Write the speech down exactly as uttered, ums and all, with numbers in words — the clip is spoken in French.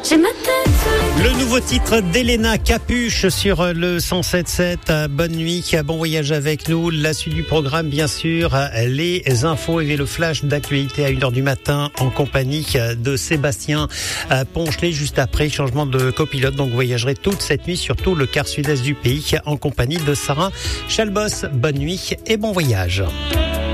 J'ai ma tête sous les... Le nouveau titre d'Elena Capuche sur le cent sept sept. Bonne nuit, bon voyage avec nous. La suite du programme, bien sûr, les infos et le flash d'actualité à une heure du matin en compagnie de Sébastien Ponchelet. Juste après, changement de copilote. Donc, vous voyagerez toute cette nuit sur tout le quart sud-est du pays en compagnie de Sarah Chalbos. Bonne nuit et bon voyage.